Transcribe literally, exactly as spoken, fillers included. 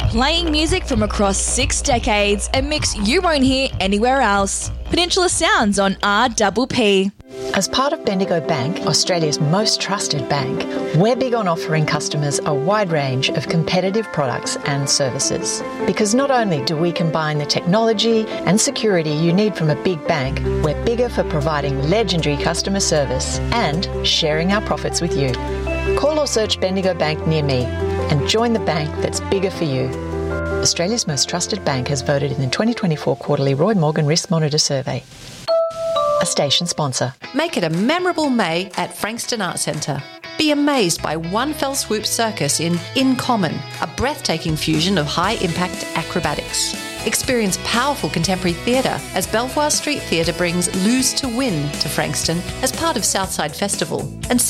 playing music from across six decades, a mix you won't hear anywhere else. Peninsula Sounds on R P P. As part of Bendigo Bank, Australia's most trusted bank, we're big on offering customers a wide range of competitive products and services. Because not only do we combine the technology and security you need from a big bank, we're bigger for providing legendary customer service and sharing our profits with you. Call or search Bendigo Bank near me and join the bank that's bigger for you. Australia's most trusted bank has voted in the twenty twenty-four quarterly Roy Morgan Risk Monitor survey. A station sponsor. Make it a memorable May at Frankston Arts Centre. Be amazed by one fell swoop circus in In Common, a breathtaking fusion of high-impact acrobatics. Experience powerful contemporary theatre as Belvoir Street Theatre brings Lose to Win to Frankston as part of Southside Festival. And